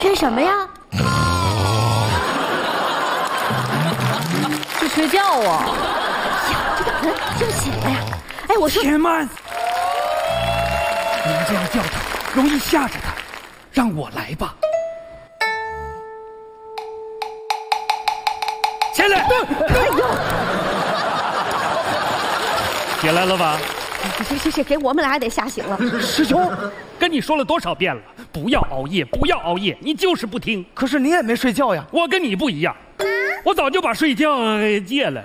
这什么呀？ 是睡觉啊！ 呀，这个人又醒了呀！哎，我说， 且慢，你们这样叫他，容易吓着他，让我来吧。起来！ 哎呦， 起来了吧？ 是，给我们俩也得吓醒了。 师兄，跟你说了多少遍了，不要熬夜，不要熬夜，你就是不听。 可是你也没睡觉呀。 我跟你不一样，我早就把睡觉给戒了。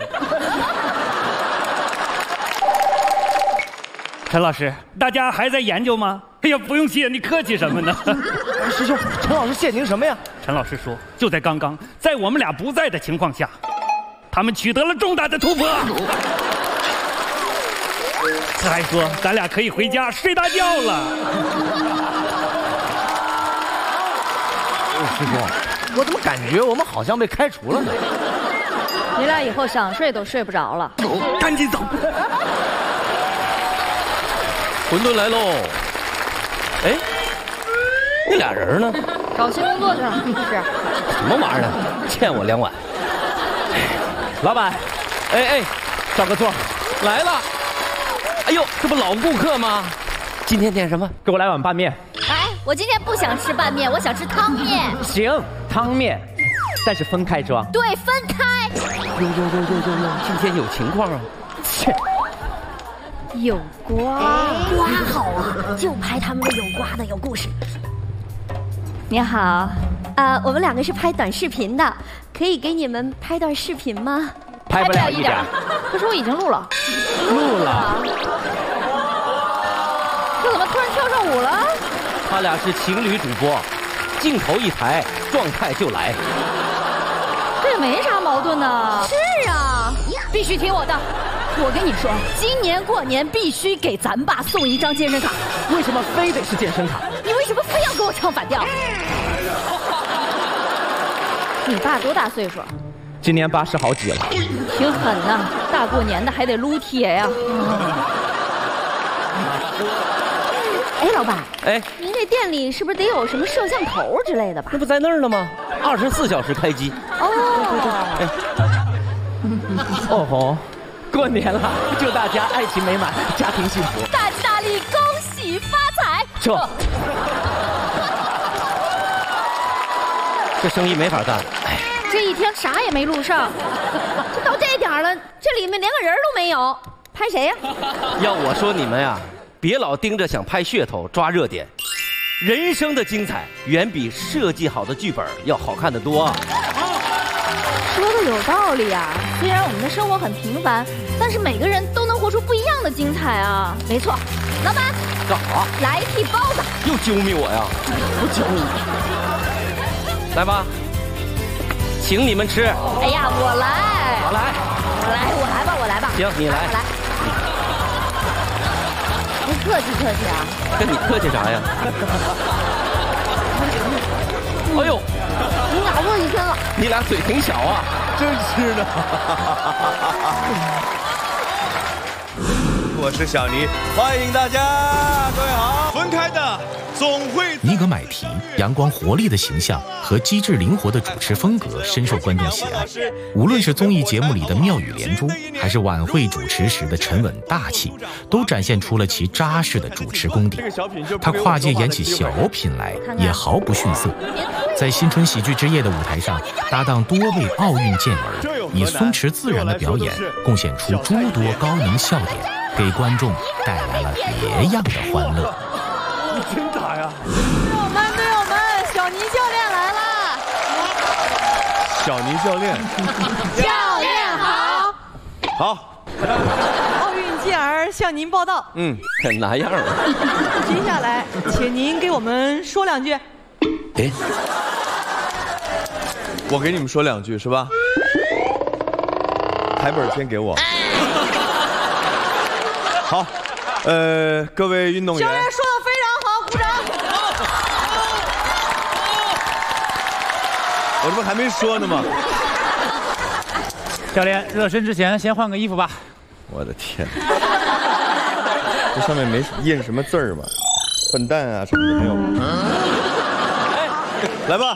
陈老师，大家还在研究吗？哎呀，不用谢，你客气什么呢？ 师兄，陈老师谢您什么呀？ 陈老师说，就在刚刚，在我们俩不在的情况下，他们取得了重大的突破。他还说，咱俩可以回家睡大觉了。 师兄，我怎么感觉我们好像被开除了呢？ 你俩以后想睡都睡不着了。 赶紧走！ 馄饨来喽！哎，那俩人呢？ 找新工作去了。是。 什么玩意儿？欠我2碗。老板，哎，找个座，来了。哎呦，这不老顾客吗？今天点什么？ 给我来碗拌面。 哎，我今天不想吃拌面，我想吃汤面。 行，汤面，但是分开装。 对，分开。 有，今天有情况啊！ 切， 有瓜，瓜好啊，就拍他们这有瓜的有故事。你好，我们2个是拍短视频的，可以给你们拍段视频吗？ 拍不了一点。 可是我已经录了。 录了。 这怎么突然跳上舞了？ 他俩是情侣主播，镜头一抬，状态就来。 这也没啥矛盾呢。 是啊， 必须听我的。我跟你说，今年过年必须给咱爸送一张健身卡。 为什么非得是健身卡？ 你为什么非要跟我唱反调？你爸多大岁数？ 今年80好几了。 挺狠呐，大过年的还得撸铁呀。 哎，老板， 哎， 您这店里是不是得有什么摄像头之类的吧？ 那不在那儿了吗？24小时开机。 哦吼，过年了，祝大家爱情美满，家庭幸福， 大吉大利，恭喜发财。 这生意没法干了。哎， 这一天啥也没录上， 这到这点了，这里面连个人都没有，拍谁呀？ 要我说你们呀，别老盯着想拍噱头、抓热点。人生的精彩远比设计好的剧本要好看得多。 说的有道理啊！虽然我们的生活很平凡，但是每个人都能活出不一样的精彩啊！ 没错，老板， 干啥？ 来一屉包子。 又揪密我呀？不揪你。来吧，请你们吃。 哎呀，我来。 好来， 我来吧。 行，你来。 来。不客气啊。 跟你客气啥呀？哎呦， 你咬我一根了。 你俩嘴挺小啊， 真是的。 我是小尼，欢迎大家，各位好。分开的总会。 尼格买提阳光活力的形象和机智灵活的主持风格深受观众喜爱。无论是综艺节目里的妙语连珠，还是晚会主持时的沉稳大气，都展现出了其扎实的主持功底。他跨界演起小品来也毫不逊色。在新春喜剧之夜的舞台上，搭档多位奥运健儿，以松弛自然的表演，贡献出诸多高能笑点，给观众带来了别样的欢乐。 你真打呀！ 队友们，小尼教练来了！ 小尼教练， 教练好！ 好。 奥运健儿向您报道。 很拿样了。 接下来，请您给我们说2句。 哎， 我给你们说2句是吧？台本先给我。好，各位运动员。 教练说的非常好，鼓掌。 我这不还没说呢吗？ 教练，热身之前先换个衣服吧。 我的天，这上面没印什么字儿吗？笨蛋啊什么的没有。 来吧。